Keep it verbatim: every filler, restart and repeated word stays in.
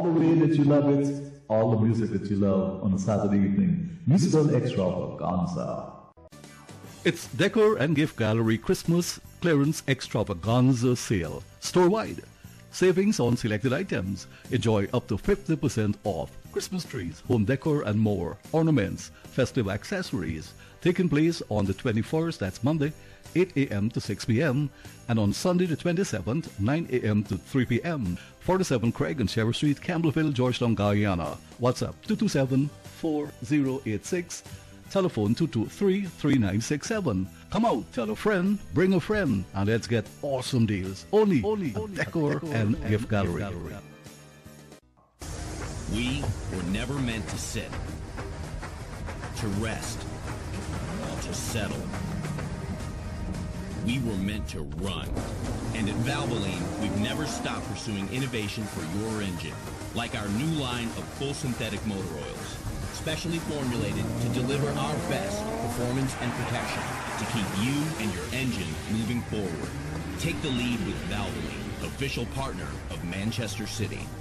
the way that you love it, all the music that you love on a Saturday evening. Musical Extravaganza. It's Decor and Gift Gallery Christmas Clearance Extravaganza Sale. Store-wide. Savings on selected items. Enjoy up to fifty percent off. Christmas trees, home decor and more. Ornaments, festive accessories. Taking place on the twenty-first, that's Monday, eight a m to six p m and on Sunday the twenty-seventh, nine a m to three p m forty-seven Craig and Sheriff Street, Campbellville, Georgetown, Guyana. WhatsApp two two seven, four zero eight six. Telephone two two three, three nine six seven. Come out, tell a friend, bring a friend, and let's get awesome deals. Only, only at Decor, Decor and, and Gift Gallery. Gallery. We were never meant to sit, to rest, or to settle. We were meant to run. And at Valvoline, we've never stopped pursuing innovation for your engine, like our new line of full synthetic motor oils, specially formulated to deliver our best performance and protection to keep you and your engine moving forward. Take the lead with Valvoline, official partner of Manchester City.